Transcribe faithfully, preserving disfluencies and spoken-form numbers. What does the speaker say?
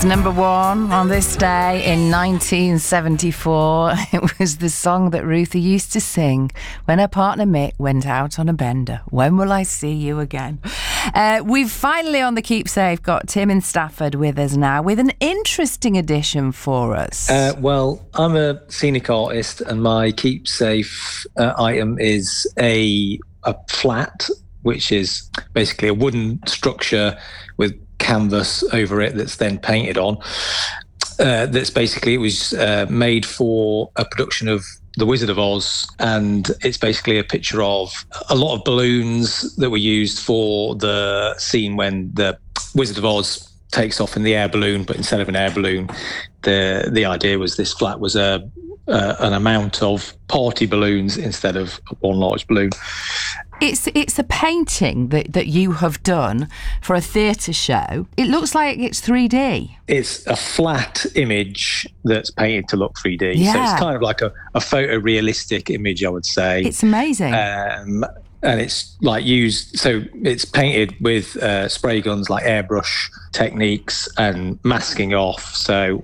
was number one on this day in nineteen seventy-four. It was the song that Ruthie used to sing when her partner Mick went out on a bender. When will I see you again? Uh, we've finally on the Keep Safe got Tim in Stafford with us now with an interesting addition for us. Uh, well, I'm a scenic artist and my Keep Safe uh, item is a a flat, which is basically a wooden structure with canvas over it that's then painted on. Uh, that's basically, it was uh, made for a production of The Wizard of Oz, and it's basically a picture of a lot of balloons that were used for the scene when the Wizard of Oz takes off in the air balloon, but instead of an air balloon, the the idea was this flat was a uh, an amount of party balloons instead of one large balloon. It's it's a painting that, that you have done for a theatre show. It looks like it's three D. It's a flat image that's painted to look three D. Yeah. So it's kind of like a, a photorealistic image, I would say. It's amazing. Um, and it's like used, so it's painted with uh, spray guns, like airbrush techniques and masking off. So